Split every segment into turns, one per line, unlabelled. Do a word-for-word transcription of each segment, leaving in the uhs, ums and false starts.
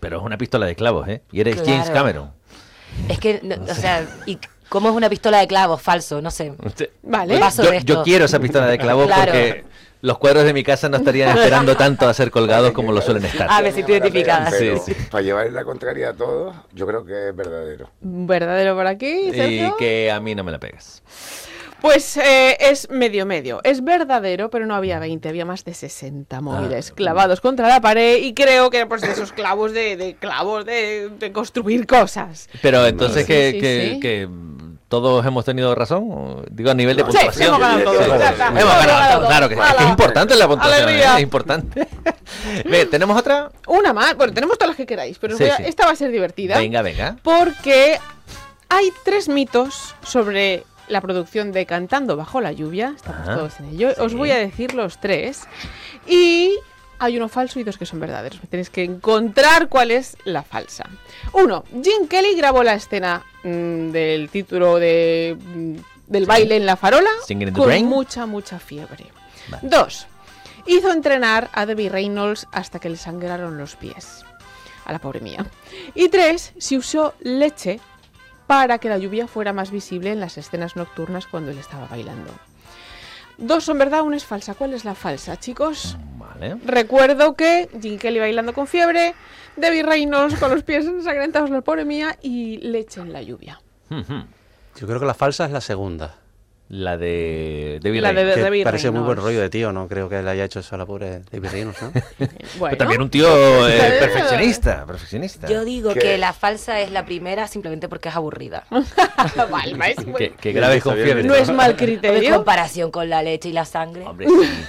Pero es una pistola de clavos, ¿eh? Y eres
Claro.
James Cameron.
Es que, no, o sea, ¿y cómo es una pistola de clavos? Falso, no sé.
Vale.
Paso
Yo,
de esto.
yo quiero esa pistola de clavos
Claro.
porque los cuadros de mi casa no estarían esperando tanto a ser colgados como lo suelen estar.
Ah, me siento identificada.
Pero
Sí, sí.
para llevar la contraria a todos, yo creo que es verdadero.
¿Verdadero por aquí,
Y
Sergio?
que a mí no me la pegas.
Pues eh, es medio medio. Es verdadero, pero no había veinte, había más de sesenta móviles
Ah.
clavados contra la pared y creo que pues de esos clavos de, de clavos de, de construir cosas.
Pero entonces
Sí,
que,
sí,
que,
sí.
que mm, todos hemos tenido razón, o, digo a nivel de
No,
Sí,
puntuación.
hemos ganado todos.
Sí,
ya
sí,
está.
sí.
Hemos
Hemos
ganado
ganado
todos, claro que,
todos.
es que es importante la puntuación,
Alegría.
¿eh? Es importante. Ve, ¿tenemos otra?
Una más, bueno, tenemos todas las que queráis, pero os
Sí,
voy a-
sí.
esta va a ser divertida.
Venga, venga.
Porque hay tres mitos sobre la producción de Cantando bajo la lluvia. Estamos
Ajá,
todos en ello. Os
sí.
voy a decir los tres. Y hay uno falso y dos que son verdaderos. Me tenéis que encontrar cuál es la falsa. Uno, Gene Kelly grabó la escena mm, del título de, mm, del baile en la farola
Singing in the
con
Rain.
mucha, mucha fiebre.
Vale.
Dos, hizo entrenar a Debbie Reynolds hasta que le sangraron los pies. A la pobre mía. Y tres, se usó leche para que la lluvia fuera más visible en las escenas nocturnas cuando él estaba bailando. Dos son verdad, una es falsa. ¿Cuál es la falsa, chicos?
Vale.
Recuerdo que Gene Kelly bailando con fiebre, Debbie Reynolds con los pies ensangrentados, la pobre mía, y leche en la lluvia.
Ujú.
Yo creo que la falsa es la segunda.
La de Debbie
La de
Reynolds.
Que
Debbie
parece muy buen
Reynolds.
rollo de tío, no creo que le haya hecho eso a la pobre Debbie Reynolds, ¿no?
Bueno,
Pero también un tío eh, perfeccionista, perfeccionista.
Yo digo
¿Qué?
que la falsa es la primera simplemente porque es aburrida.
vale, es
Que,
bueno.
que grabes con
Bien
fiebre.
visto,
No es mal
En
criterio.
comparación con la leche y la sangre.
Hombre, sí.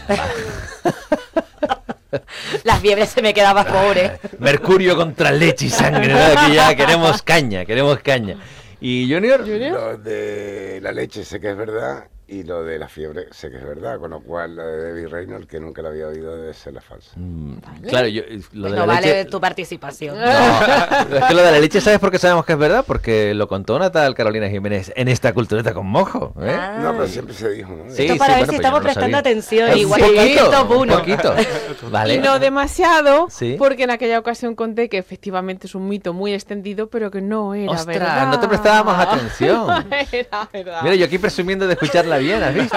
Las fiebres se me quedaban pobre.
Mercurio contra leche y sangre, ¿no? Aquí ya queremos caña, queremos caña. ¿Y Junior?
Lo de la leche sé que es verdad y lo de la fiebre sé que es verdad, con lo cual la de Debbie Reynolds, que nunca la había oído, debe ser la falsa.
Mm, Claro, yo, lo de
no
la
vale
leche...
tu participación.
No, es que lo de la leche, ¿sabes por qué sabemos que es verdad? Porque lo contó una tal Carolina Jiménez en esta cultureta con mojo, ¿eh?
Ah.
No, pero siempre se dijo, ¿no?
Sí,
Esto para ver
bueno,
si
pues yo
estamos
no lo
prestando
sabía.
atención.
Un
Igual que
poquito,
el top
un
uno.
poquito. Vale.
Y no demasiado,
Sí.
porque en aquella ocasión conté que efectivamente es un mito muy extendido, pero que no era
Ostras,
verdad.
no te prestábamos atención.
Era verdad.
Mira, yo aquí presumiendo de escucharla bien, ¿has visto?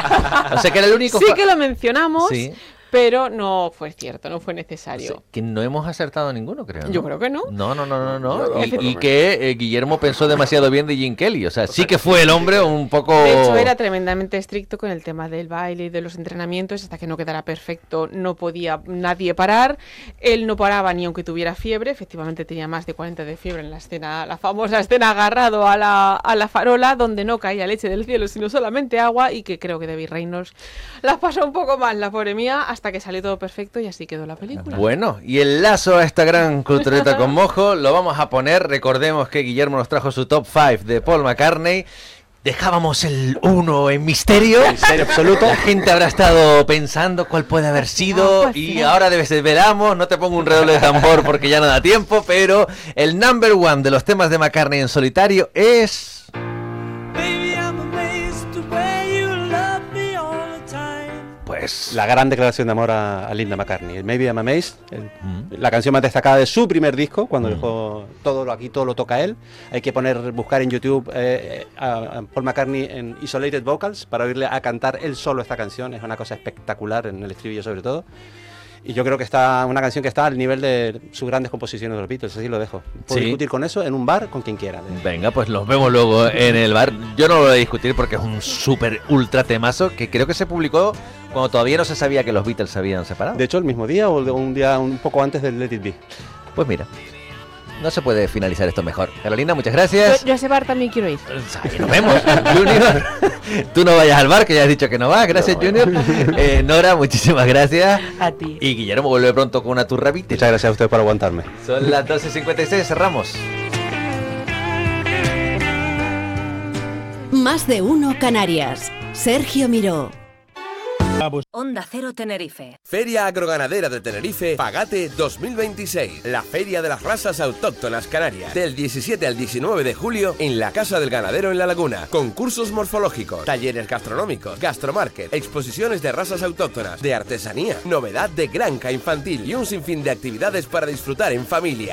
O sea que era el único...
Sí
fa-
que lo mencionamos,
Sí.
pero no fue cierto, no fue necesario.
Sí, que no hemos acertado ninguno, creo. ¿no?
Yo creo que no.
No, no, no, no, no.
Yo dos,
Y,
por lo
y
menos.
que eh, Guillermo pensó demasiado bien de Gene Kelly. O sea, sí que fue el hombre un poco...
De hecho, era tremendamente estricto con el tema del baile y de los entrenamientos. Hasta que no quedara perfecto, no podía nadie parar. Él no paraba ni aunque tuviera fiebre. Efectivamente, tenía más de cuarenta de fiebre en la escena, la famosa escena agarrado a la, a la farola, donde no caía leche del cielo, sino solamente agua. Y que creo que Debbie Reynolds la pasó un poco mal, la pobre mía, hasta que salió todo perfecto y así quedó la película.
Bueno, y el lazo a esta gran cultureta con mojo lo vamos a poner. Recordemos que Guillermo nos trajo su top cinco de Paul McCartney. Dejábamos el uno en misterio.
Misterio absoluto.
La gente habrá estado pensando cuál puede haber sido.
Ah, pues
Y
sí.
ahora desvelamos. No te pongo un redoble de tambor porque ya no da tiempo. Pero el number one de los temas de McCartney en solitario es...
Baby, I'm amazed the way you love me all the time.
Pues...
La gran declaración de amor a, a Linda McCartney. El Maybe I'm Amazed, el-
Mm.
la canción más destacada de su primer disco, cuando
Mm.
dejó todo lo aquí, todo lo toca él. Hay que poner, buscar en YouTube eh, a, a Paul McCartney en Isolated Vocals para oírle a cantar él solo esta canción. Es una cosa espectacular en el estribillo sobre todo. Y yo creo que está una canción que está al nivel de sus grandes composiciones de los Beatles, así lo dejo. Puedo
Sí.
discutir con eso en un bar con quien quiera.
Venga, pues los vemos luego en el bar. Yo no lo voy a discutir porque es un súper ultra temazo que creo que se publicó cuando todavía no se sabía que los Beatles se habían separado.
De hecho, el mismo día o de- un día un poco antes del Let It Be.
Pues mira, no se puede finalizar esto mejor. Carolina, muchas gracias.
Yo, yo a ese bar también quiero ir.
Ahí nos vemos. Junior, tú no vayas al bar, que ya has dicho que no vas. Gracias, Junior. Eh, Nora, muchísimas gracias.
A ti.
Y Guillermo vuelve pronto con una turra Beatles.
Muchas gracias a ustedes por aguantarme.
Son las doce cincuenta y seis, cerramos.
Más de uno Canarias. Sergio Miró.
Onda Cero Tenerife.
Feria Agroganadera de Tenerife, Pagate dos mil veintiséis. La feria de las razas autóctonas canarias. Del diecisiete al diecinueve de julio en la Casa del Ganadero en La Laguna. Concursos morfológicos, talleres gastronómicos, gastromarket, exposiciones de razas autóctonas, de artesanía, novedad de granja infantil y un sinfín de actividades para disfrutar en familia.